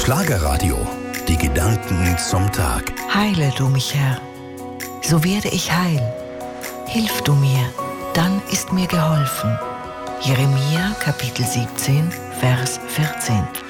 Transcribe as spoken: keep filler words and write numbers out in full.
Schlagerradio. Die Gedanken zum Tag. Heile du mich, Herr, so werde ich heil. Hilf du mir, dann ist mir geholfen. Jeremia Kapitel siebzehn, Vers vierzehn.